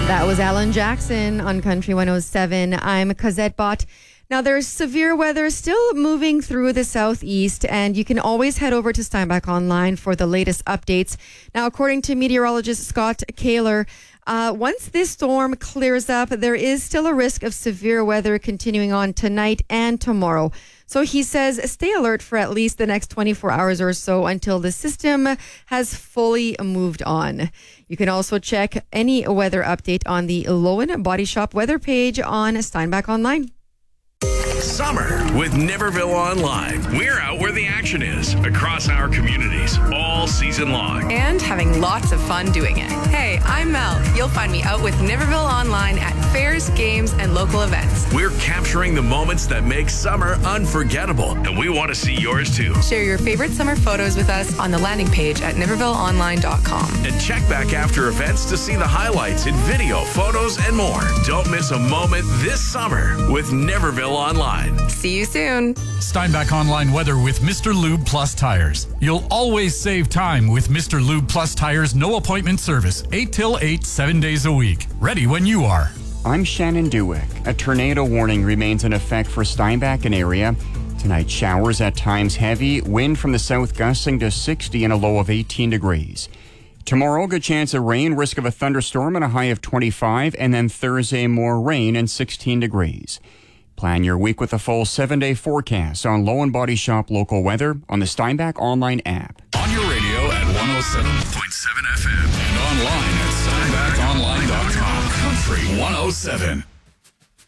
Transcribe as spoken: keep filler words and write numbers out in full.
That was Alan Jackson on Country one oh seven. I'm Cosette Bott. Now, there's severe weather still moving through the southeast, and you can always head over to Steinbach Online for the latest updates. Now, according to meteorologist Scott Kaler, uh, once this storm clears up, there is still a risk of severe weather continuing on tonight and tomorrow. So he says stay alert for at least the next twenty-four hours or so until the system has fully moved on. You can also check any weather update on the Lowen Body Shop weather page on Steinbach Online. Summer with Niverville Online. We're out where the action is across our communities all season long. And having lots of fun doing it. Hey, I'm Mel. You'll find me out with Niverville Online at fairs, games, and local events. We're capturing the moments that make summer unforgettable, and we want to see yours too. Share your favorite summer photos with us on the landing page at niverville online dot com. And check back after events to see the highlights in video, photos, and more. Don't miss a moment this summer with Niverville Online. See you soon. Steinbach Online weather with Mister Lube Plus Tires. You'll always save time with Mister Lube Plus Tires no appointment service. eight till eight, seven days a week. Ready when you are. I'm Shannon Dewick. A tornado warning remains in effect for Steinbach and area. Tonight, showers at times heavy, wind from the south gusting to sixty and a low of eighteen degrees. Tomorrow, good chance of rain, risk of a thunderstorm and a high of twenty-five, and then Thursday, more rain and sixteen degrees. Plan your week with a full seven-day forecast on Lowen Body Shop local weather on the Steinbach Online app. On your radio at one oh seven point seven F M and online at steinbach online dot com. Country one oh seven.